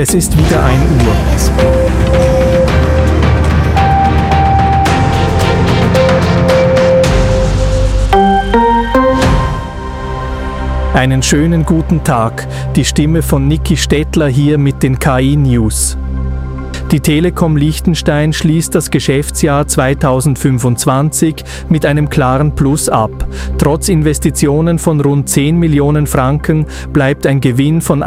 Es ist wieder 1 Uhr. Einen schönen guten Tag. Die Stimme von Niki Stettler hier mit den KI-News. Die Telekom Liechtenstein schließt das Geschäftsjahr 2025 mit einem klaren Plus ab. Trotz Investitionen von rund 10 Millionen Franken bleibt ein Gewinn von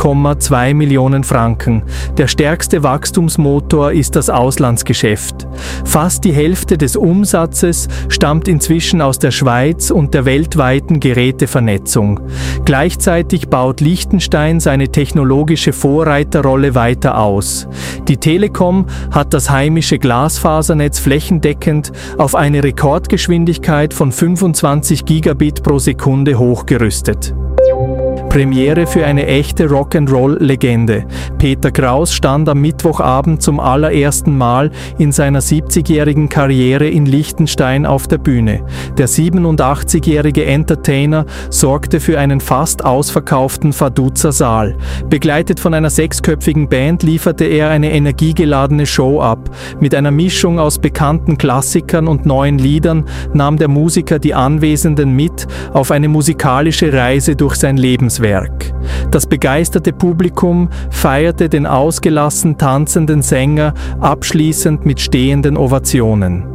1,2 Millionen Franken. Der stärkste Wachstumsmotor ist das Auslandsgeschäft. Fast die Hälfte des Umsatzes stammt inzwischen aus der Schweiz und der weltweiten Gerätevernetzung. Gleichzeitig baut Liechtenstein seine technologische Vorreiterrolle weiter aus. Die Telekom hat das heimische Glasfasernetz flächendeckend auf eine Rekordgeschwindigkeit von 25 Gigabit pro Sekunde hochgerüstet. Premiere für eine echte Rock'n'Roll-Legende. Peter Kraus stand am Mittwochabend zum allerersten Mal in seiner 70-jährigen Karriere in Liechtenstein auf der Bühne. Der 87-jährige Entertainer sorgte für einen fast ausverkauften Vaduz Saal. Begleitet von einer 6-köpfigen Band lieferte er eine energiegeladene Show ab. Mit einer Mischung aus bekannten Klassikern und neuen Liedern nahm der Musiker die Anwesenden mit auf eine musikalische Reise durch sein Lebenswerk. Das begeisterte Publikum feierte den ausgelassen tanzenden Sänger abschließend mit stehenden Ovationen.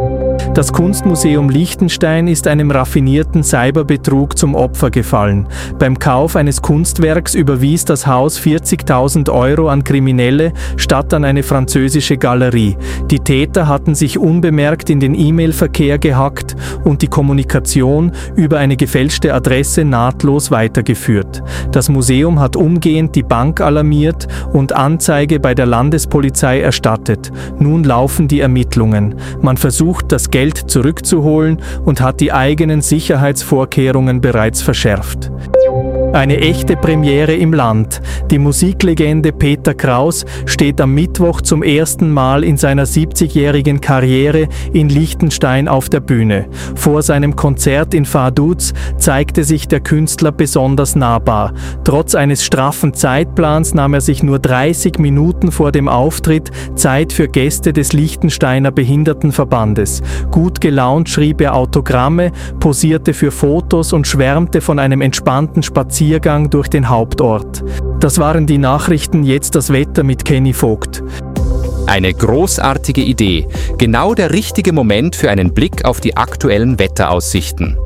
Das Kunstmuseum Liechtenstein ist einem raffinierten Cyberbetrug zum Opfer gefallen. Beim Kauf eines Kunstwerks überwies das Haus 40.000 € an Kriminelle statt an eine französische Galerie. Die Täter hatten sich unbemerkt in den E-Mail-Verkehr gehackt und die Kommunikation über eine gefälschte Adresse nahtlos weitergeführt. Das Museum hat umgehend die Bank alarmiert und Anzeige bei der Landespolizei erstattet. Nun laufen die Ermittlungen. Man versucht, das Geld zurückzuholen und hat die eigenen Sicherheitsvorkehrungen bereits verschärft. Eine echte Premiere im Land. Die Musiklegende Peter Kraus steht am Mittwoch zum ersten Mal in seiner 70-jährigen Karriere in Liechtenstein auf der Bühne. Vor seinem Konzert in Vaduz zeigte sich der Künstler besonders nahbar. Trotz eines straffen Zeitplans nahm er sich nur 30 Minuten vor dem Auftritt Zeit für Gäste des Liechtensteiner Behindertenverbandes. Gut gelaunt schrieb er Autogramme, posierte für Fotos und schwärmte von einem entspannten Spaziergang durch den Hauptort. Das waren die Nachrichten, jetzt das Wetter mit Kenny Vogt. Eine großartige Idee. Genau der richtige Moment für einen Blick auf die aktuellen Wetteraussichten.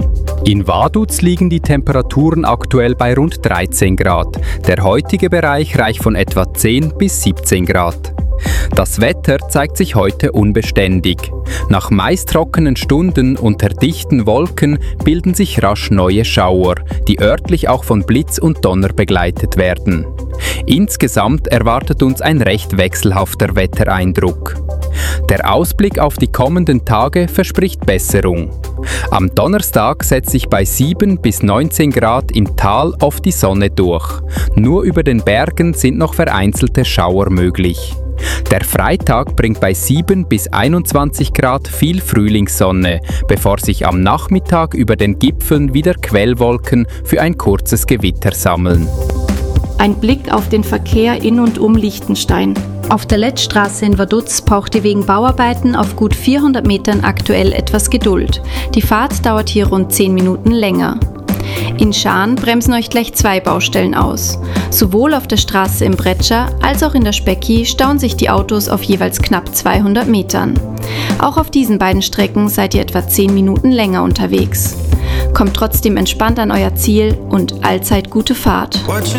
In Vaduz liegen die Temperaturen aktuell bei rund 13 Grad. Der heutige Bereich reicht von etwa 10 bis 17 Grad. Das Wetter zeigt sich heute unbeständig. Nach meist trockenen Stunden unter dichten Wolken bilden sich rasch neue Schauer, die örtlich auch von Blitz und Donner begleitet werden. Insgesamt erwartet uns ein recht wechselhafter Wettereindruck. Der Ausblick auf die kommenden Tage verspricht Besserung. Am Donnerstag setzt sich bei 7 bis 19 Grad im Tal oft die Sonne durch. Nur über den Bergen sind noch vereinzelte Schauer möglich. Der Freitag bringt bei 7 bis 21 Grad viel Frühlingssonne, bevor sich am Nachmittag über den Gipfeln wieder Quellwolken für ein kurzes Gewitter sammeln. Ein Blick auf den Verkehr in und um Liechtenstein. Auf der Letzstraße in Vaduz braucht ihr wegen Bauarbeiten auf gut 400 Metern aktuell etwas Geduld. Die Fahrt dauert hier rund 10 Minuten länger. In Schaan bremsen euch gleich 2 Baustellen aus. Sowohl auf der Straße im Bretscher als auch in der Specki stauen sich die Autos auf jeweils knapp 200 Metern. Auch auf diesen beiden Strecken seid ihr etwa 10 Minuten länger unterwegs. Kommt trotzdem entspannt an euer Ziel und allzeit gute Fahrt.